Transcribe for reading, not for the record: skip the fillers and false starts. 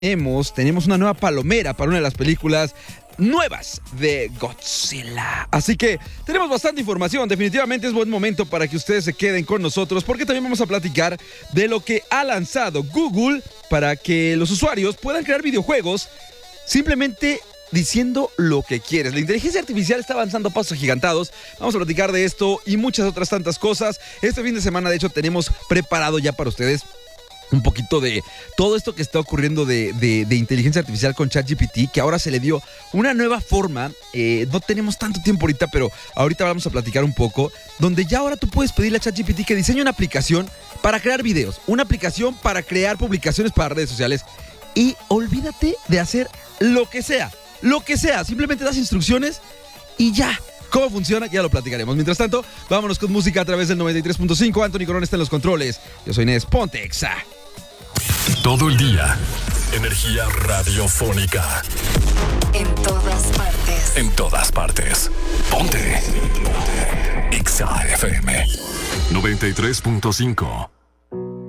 tenemos una nueva palomera para una de las películas nuevas de Godzilla. Así que tenemos bastante información. Definitivamente es buen momento para que ustedes se queden con nosotros, porque también vamos a platicar de lo que ha lanzado Google para que los usuarios puedan crear videojuegos simplemente diciendo lo que quieres. La inteligencia artificial está avanzando a pasos agigantados. Vamos a platicar de esto y muchas otras tantas cosas. Este fin de semana, de hecho, tenemos preparado ya para ustedes un poquito de todo esto que está ocurriendo de inteligencia artificial con ChatGPT, que ahora se le dio una nueva forma. No tenemos tanto tiempo ahorita, pero ahorita vamos a platicar un poco, donde ya ahora tú puedes pedirle a ChatGPT que diseñe una aplicación para crear videos, una aplicación para crear publicaciones para redes sociales, y olvídate de hacer lo que sea, simplemente das instrucciones y ya. ¿Cómo funciona? Ya lo platicaremos. Mientras tanto, vámonos con música a través del 93.5. Anthony Corona está en los controles. Yo soy Inés, ponte Exa. Todo el día, energía radiofónica. En todas partes. En todas partes. Ponte. Exa FM 93.5.